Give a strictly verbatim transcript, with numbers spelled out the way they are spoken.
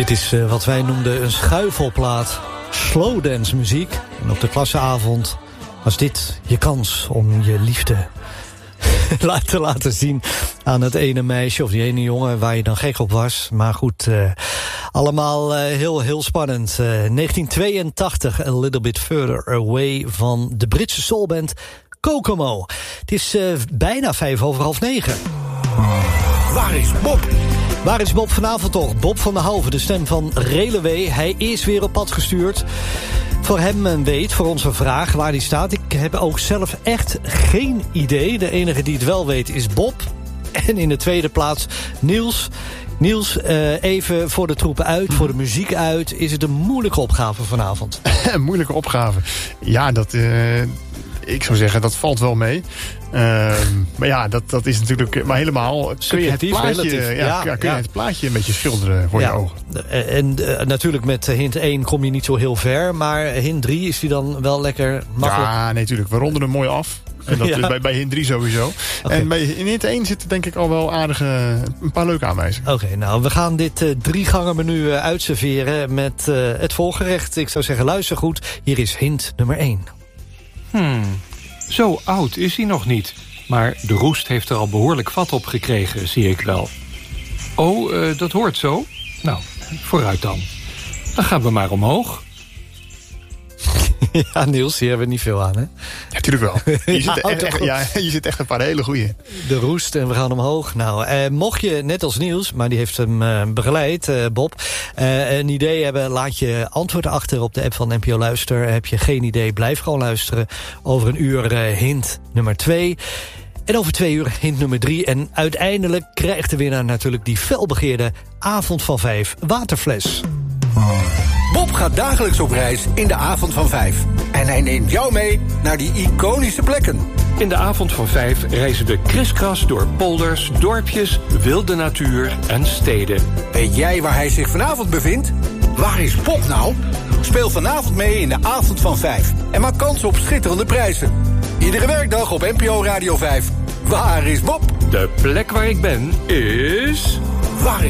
Dit is uh, wat wij noemden een schuifelplaat. Slowdance muziek. En op de klasseavond was dit je kans om je liefde te laten zien aan het ene meisje of die ene jongen waar je dan gek op was. Maar goed, uh, allemaal uh, heel, heel spannend. Uh, negentien tweeëntachtig, A Little Bit Further Away van de Britse soulband Kokomo. Het is uh, bijna vijf over half negen. Waar is Bob? Waar is Bob vanavond toch? Bob van der Houven, de stem van Relewee. Hij is weer op pad gestuurd. Voor hem een weet, voor onze vraag waar hij staat. Ik heb ook zelf echt geen idee. De enige die het wel weet is Bob. En in de tweede plaats Niels. Niels, uh, even voor de troepen uit, voor de muziek uit. Is het een moeilijke opgave vanavond? Een moeilijke opgave? Ja, dat... Uh... Ik zou zeggen, dat valt wel mee. Uh, maar ja, dat, dat is natuurlijk... Maar helemaal kun je het plaatje, ja, ja, ja, kun je ja. het plaatje een beetje schilderen voor ja. je ogen. En uh, natuurlijk met hint één kom je niet zo heel ver. Maar hint drie is die dan wel lekker makkelijk. Ja, nee, natuurlijk. We ronden hem mooi af. En dat ja. bij, bij hint drie sowieso. Okay. En bij in hint één zitten denk ik al wel aardige... een paar leuke aanwijzingen. Oké, okay, nou, we gaan dit uh, drie gangen menu uh, uitserveren met uh, het volgerecht. Ik zou zeggen, luister goed. Hier is hint nummer één. Hmm, zo oud is hij nog niet. Maar de roest heeft er al behoorlijk vat op gekregen, zie ik wel. Oh, uh, dat hoort zo? Nou, vooruit dan. Dan gaan we maar omhoog. Ja, Niels, hier hebben we niet veel aan, hè? Ja, natuurlijk wel. Je, ja, zit, echt, echt, ja, je zit echt een paar hele goeie. De roest en we gaan omhoog. Nou, eh, mocht je, net als Niels, maar die heeft hem uh, begeleid, uh, Bob... Uh, een idee hebben, laat je antwoord achter op de app van N P O Luister. Heb je geen idee, blijf gewoon luisteren. Over een uur uh, hint nummer twee... En over twee uur hint nummer drie. En uiteindelijk krijgt de winnaar natuurlijk die felbegeerde avond van vijf waterfles. Bob gaat dagelijks op reis in de avond van vijf. En hij neemt jou mee naar die iconische plekken. In de avond van vijf reizen we kriskras door polders, dorpjes, wilde natuur en steden. Weet jij waar hij zich vanavond bevindt? Waar is Bob nou? Speel vanavond mee in de avond van vijf. En maak kans op schitterende prijzen. Iedere werkdag op N P O Radio vijf. Waar is Bob? De plek waar ik ben is... Waar is